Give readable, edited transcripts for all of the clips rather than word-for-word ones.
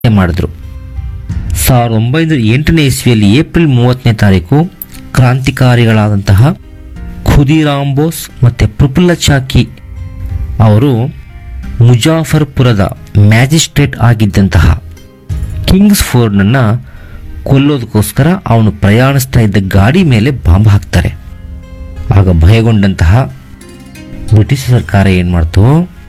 ಮಾಡಿದ್ರು. 1908ನೇ ಇಸ್ವಿಯಲ್ಲಿ ಏಪ್ರಿಲ್ 30ನೇ ತಾರೀಕು ಕ್ರಾಂತಿಕಾರಿಗಳಾದಂತಹ ಖುದಿರಾಮ್ ಬೋಸ್ ಮತ್ತು ಪ್ರಫುಲ್ಲ ಚಾಕಿ ಅವರು ಮುಜಾಫರ್ಪುರದ ಮ್ಯಾಜಿಸ್ಟ್ರೇಟ್ ಆಗಿದ್ದಂತಹ ಕಿಂಗ್ಸ್ ಫೋರ್ಡ್ನನ್ನು ಕೊಲ್ಲೋದಕ್ಕೋಸ್ಕರ ಅವನು ಪ್ರಯಾಣಿಸ್ತಾ ಇದ್ದ ಗಾಡಿ ಮೇಲೆ ಬಾಂಬ್ ಹಾಕ್ತಾರೆ. ಆಗ ಭಯಗೊಂಡಂತಹ ಬ್ರಿಟಿಷ್ ಸರ್ಕಾರ ಏನು ಮಾಡ್ತು,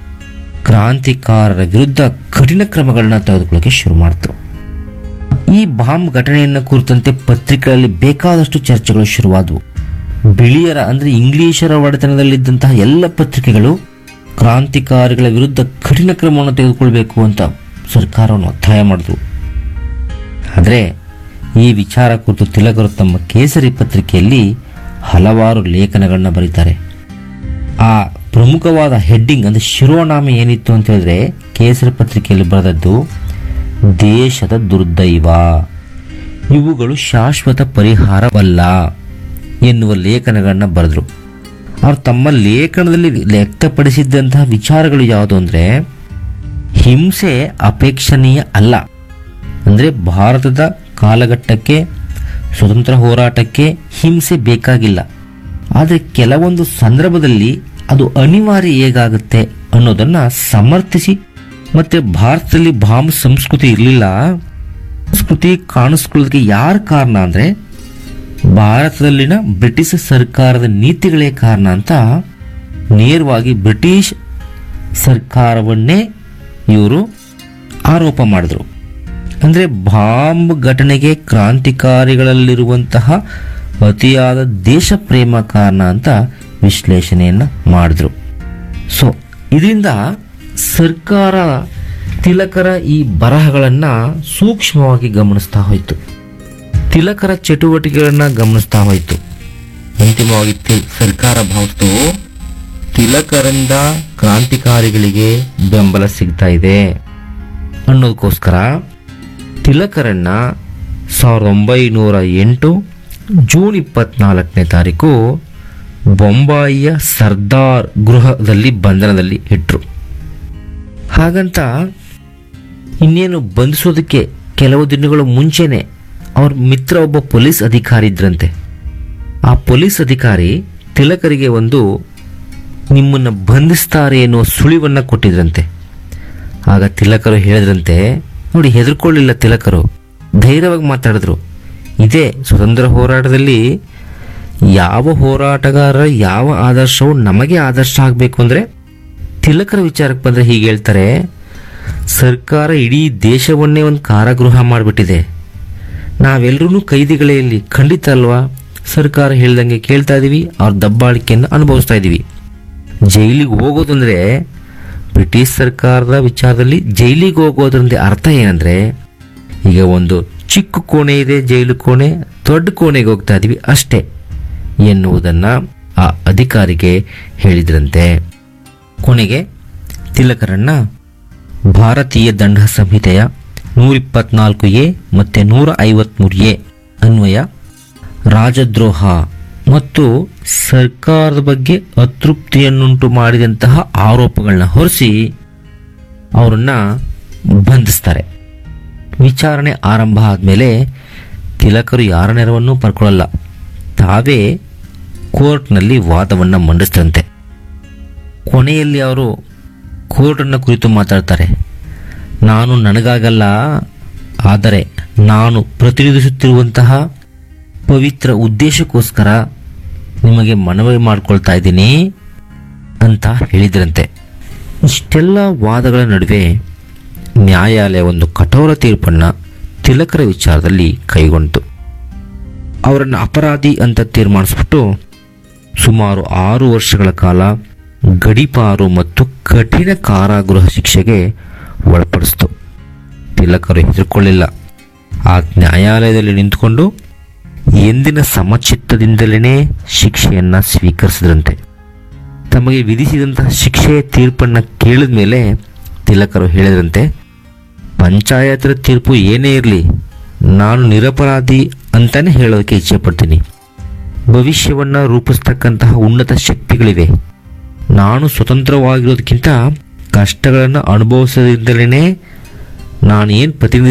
ಕ್ರಾಂತಿಕಾರರ ವಿರುದ್ಧ ಕಠಿಣ ಕ್ರಮಗಳನ್ನ ತೆಗೆದುಕೊಳ್ಳೋಕೆ ಶುರು ಮಾಡ್ತು. ಈ ಬಾಂಬ್ ಘಟನೆಯನ್ನು ಕುರಿತಂತೆ ಪತ್ರಿಕೆಗಳಲ್ಲಿ ಬೇಕಾದಷ್ಟು ಚರ್ಚೆಗಳು ಶುರುವಾದವು. ಬಿಳಿಯರ ಅಂದರೆ ಇಂಗ್ಲಿಷರ ಒಡೆತನದಲ್ಲಿದ್ದಂತಹ ಎಲ್ಲ ಪತ್ರಿಕೆಗಳು ಕ್ರಾಂತಿಕಾರಿಗಳ ವಿರುದ್ಧ ಕಠಿಣ ಕ್ರಮವನ್ನು ತೆಗೆದುಕೊಳ್ಬೇಕು ಅಂತ ಸರ್ಕಾರವನ್ನು ಒತ್ತಾಯ ಮಾಡಿದ್ರು. ಆದರೆ ಈ ವಿಚಾರ ಕುರಿತು ತಿಲಕರು ತಮ್ಮ ಕೇಸರಿ ಪತ್ರಿಕೆಯಲ್ಲಿ ಹಲವಾರು ಲೇಖನಗಳನ್ನ ಬರೀತಾರೆ. ಆ ಪ್ರಮುಖವಾದ ಹೆಡ್ಡಿಂಗ್ ಅಂದರೆ ಶಿರೋನಾಮೆ ಏನಿತ್ತು ಅಂತ ಹೇಳಿದ್ರೆ, ಕೇಸರಿ ಪತ್ರಿಕೆಯಲ್ಲಿ ಬರೆದದ್ದು ದೇಶದ ದುರ್ದೈವ, ಇವುಗಳು ಶಾಶ್ವತ ಪರಿಹಾರವಲ್ಲ ಎನ್ನುವ ಲೇಖನಗಳನ್ನ ಬರೆದ್ರು. ಅವರು ತಮ್ಮ ಲೇಖನದಲ್ಲಿ ವ್ಯಕ್ತಪಡಿಸಿದ್ದಂತಹ ವಿಚಾರಗಳು ಯಾವುದು ಅಂದರೆ, ಹಿಂಸೆ ಅಪೇಕ್ಷಣೀಯ ಅಲ್ಲ, ಅಂದರೆ ಭಾರತದ ಕಾಲಘಟ್ಟಕ್ಕೆ ಸ್ವತಂತ್ರ ಹೋರಾಟಕ್ಕೆ ಹಿಂಸೆ ಬೇಕಾಗಿಲ್ಲ, ಆದರೆ ಕೆಲವೊಂದು ಸಂದರ್ಭದಲ್ಲಿ ಅದು ಅನಿವಾರ್ಯ ಹೇಗಾಗುತ್ತೆ ಅನ್ನೋದನ್ನು ಸಮರ್ಥಿಸಿ, ಮತ್ತು ಭಾರತದಲ್ಲಿ ಬಾಂಬ್ ಸಂಸ್ಕೃತಿ ಇರಲಿಲ್ಲ, ಸಂಸ್ಕೃತಿ ಕಾಣಿಸ್ಕೊಳ್ಳೋದಕ್ಕೆ ಯಾರು ಕಾರಣ ಅಂದರೆ ಭಾರತದಲ್ಲಿನ ಬ್ರಿಟಿಷ್ ಸರ್ಕಾರದ ನೀತಿಗಳೇ ಕಾರಣ ಅಂತ ನೇರವಾಗಿ ಬ್ರಿಟಿಷ್ ಸರ್ಕಾರವನ್ನೇ ಇವರು ಆರೋಪ ಮಾಡಿದ್ರು. ಅಂದರೆ ಬಾಂಬ್ ಘಟನೆಗೆ ಕ್ರಾಂತಿಕಾರಿಗಳಲ್ಲಿರುವಂತಹ ಅತಿಯಾದ ದೇಶ ಪ್ರೇಮ ಕಾರಣ ಅಂತ ವಿಶ್ಲೇಷಣೆಯನ್ನು ಮಾಡಿದ್ರು. ಸೊ ಇದರಿಂದ ಸರ್ಕಾರ ತಿಲಕರ ಈ ಬರಹಗಳನ್ನು ಸೂಕ್ಷ್ಮವಾಗಿ ಗಮನಿಸ್ತಾ ಹೋಯಿತು, ತಿಲಕರ ಚಟುವಟಿಕೆಗಳನ್ನು ಗಮನಿಸ್ತಾ ಹೋಯಿತು. ಅಂತಿಮವಾಗಿ ಸರ್ಕಾರ ಭಾವಿಸ್ತು, ತಿಲಕರಿಂದ ಕ್ರಾಂತಿಕಾರಿಗಳಿಗೆ ಬೆಂಬಲ ಸಿಗ್ತಾ ಇದೆ ಅನ್ನೋದಕ್ಕೋಸ್ಕರ ತಿಲಕರನ್ನ 1908 ಜೂನ್ 24ನೇ ತಾರೀಕು ಬೊಂಬಾಯಿಯ ಸರ್ದಾರ್ ಗೃಹದಲ್ಲಿ ಬಂಧನದಲ್ಲಿ ಇಟ್ಟರು. ಹಾಗಂತ ಇನ್ನೇನು ಬಂಧಿಸೋದಕ್ಕೆ ಕೆಲವು ದಿನಗಳು ಮುಂಚೆನೆ ಅವ್ರ ಮಿತ್ರ ಒಬ್ಬ ಪೊಲೀಸ್ ಅಧಿಕಾರಿ ಇದ್ರಂತೆ. ಆ ಪೊಲೀಸ್ ಅಧಿಕಾರಿ ತಿಲಕರಿಗೆ ಒಂದು ನಿಮ್ಮನ್ನು ಬಂಧಿಸ್ತಾರೆ ಎನ್ನುವ ಸುಳಿವನ್ನು ಕೊಟ್ಟಿದ್ರಂತೆ. ಆಗ ತಿಲಕರು ಹೇಳಿದ್ರಂತೆ, ನೋಡಿ ಹೆದರ್ಕೊಳ್ಳಿಲ್ಲ ತಿಲಕರು, ಧೈರ್ಯವಾಗಿ ಮಾತಾಡಿದ್ರು. ಇದೇ ಸ್ವತಂತ್ರ ಹೋರಾಟದಲ್ಲಿ ಯಾವ ಹೋರಾಟಗಾರರ ಯಾವ ಆದರ್ಶವು ನಮಗೆ ಆದರ್ಶ ಆಗಬೇಕು ಅಂದರೆ ತಿಲಕರ ವಿಚಾರಕ್ಕೆ ಬಂದರೆ ಹೀಗೆ ಹೇಳ್ತಾರೆ, ಸರ್ಕಾರ ಇಡೀ ದೇಶವನ್ನೇ ಒಂದು ಕಾರಾಗೃಹ ಮಾಡಿಬಿಟ್ಟಿದೆ, ನಾವೆಲ್ಲರೂ ಕೈದಿಗಳೇ ಇಲ್ಲಿ, ಖಂಡಿತ ಅಲ್ವಾ? ಸರ್ಕಾರ ಹೇಳ್ದಂಗೆ ಕೇಳ್ತಾ ಇದ್ದೀವಿ, ಅವ್ರ ದಬ್ಬಾಳಿಕೆಯನ್ನು ಅನುಭವಿಸ್ತಾ ಇದ್ದೀವಿ. ಜೈಲಿಗೆ ಹೋಗೋದಂದ್ರೆ ಬ್ರಿಟಿಷ್ ಸರ್ಕಾರದ ವಿಚಾರದಲ್ಲಿ ಜೈಲಿಗೆ ಹೋಗೋದ್ರಿಂದ ಅರ್ಥ ಏನಂದರೆ, ಈಗ ಒಂದು ಚಿಕ್ಕ ಕೋಣೆ ಇದೆ ಜೈಲು ಕೋಣೆ, ದೊಡ್ಡ ಕೋಣೆಗೆ ಹೋಗ್ತಾ ಇದ್ದೀವಿ ಅಷ್ಟೇ ಎನ್ನುವುದನ್ನು ಆ ಅಧಿಕಾರಿಗೆ ಹೇಳಿದ್ರಂತೆ. ಕೊನೆಗೆ ತಿಲಕರನ್ನ ಭಾರತೀಯ ದಂಡ ಸಂಹಿತೆಯ 124A ಮತ್ತು 153A ಅನ್ವಯ ರಾಜದ್ರೋಹ ಮತ್ತು ಸರ್ಕಾರದ ಬಗ್ಗೆ ಅತೃಪ್ತಿಯನ್ನುಂಟು ಮಾಡಿದಂತಹ ಆರೋಪಗಳನ್ನ ಹೊರಿಸಿ ಅವರನ್ನ ಬಂಧಿಸ್ತಾರೆ. ವಿಚಾರಣೆ ಆರಂಭ ಆದಮೇಲೆ ತಿಲಕರು ಯಾರ ನೆರವನ್ನೂ ಪಡ್ಕೊಳ್ಳಲ್ಲ, ತಾವೇ ಕೋರ್ಟ್ನಲ್ಲಿ ವಾದವನ್ನು ಮಂಡಿಸ್ತಂತೆ. ಕೊನೆಯಲ್ಲಿ ಅವರು ಕೋರ್ಟನ್ನು ಕುರಿತು ಮಾತಾಡ್ತಾರೆ, ನಾನು ನನಗಾಗಲ್ಲ, ಆದರೆ ನಾನು ಪ್ರತಿನಿಧಿಸುತ್ತಿರುವಂತಹ ಪವಿತ್ರ ಉದ್ದೇಶಕ್ಕೋಸ್ಕರ ನಿಮಗೆ ಮನವಿ ಮಾಡಿಕೊಳ್ತಾ ಇದ್ದೀನಿ ಅಂತ ಹೇಳಿದ್ರಂತೆ. ಇಷ್ಟೆಲ್ಲ ವಾದಗಳ ನಡುವೆ ನ್ಯಾಯಾಲಯ ಒಂದು ಕಠೋರ ತೀರ್ಪನ್ನು ತಿಲಕರ ವಿಚಾರದಲ್ಲಿ ಕೈಗೊಂಡಿತು. ಅವರನ್ನು ಅಪರಾಧಿ ಅಂತ ತೀರ್ಮಾನಿಸ್ಬಿಟ್ಟು ಸುಮಾರು 6 ವರ್ಷಗಳ ಕಾಲ ಗಡೀಪಾರು ಮತ್ತು ಕಠಿಣ ಕಾರಾಗೃಹ ಶಿಕ್ಷೆಗೆ ಒಳಪಡಿಸಿತು. ತಿಲಕರು ಹೆದರ್ಕೊಳ್ಳಿಲ್ಲ, ಆ ನ್ಯಾಯಾಲಯದಲ್ಲಿ ನಿಂತುಕೊಂಡು ಎಂದಿನ ಸಮಚಿತ್ತದಿಂದಲೇ ಶಿಕ್ಷೆಯನ್ನು ಸ್ವೀಕರಿಸಿದ್ರಂತೆ. ತಮಗೆ ವಿಧಿಸಿದಂತಹ ಶಿಕ್ಷೆಯ ತೀರ್ಪನ್ನು ಕೇಳಿದ ಮೇಲೆ ತಿಲಕರು ಹೇಳಿದ್ರಂತೆ, ಪಂಚಾಯತರ ತೀರ್ಪು ಏನೇ ಇರಲಿ, ನಾನು ನಿರಪರಾಧಿ ಅಂತಾನೆ ಹೇಳೋದಕ್ಕೆ ಇಚ್ಛೆ ಪಡ್ತೀನಿ. ಭವಿಷ್ಯವನ್ನು ರೂಪಿಸ್ತಕ್ಕಂತಹ ಉನ್ನತ ಶಕ್ತಿಗಳಿವೆ. ನಾನು ಸ್ವತಂತ್ರವಾಗಿರೋದಕ್ಕಿಂತ ಕಷ್ಟಗಳನ್ನು ಅನುಭವಿಸೋದ್ರಿಂದಲೇ ನಾನೇನು ಪ್ರತಿನಿಧಿ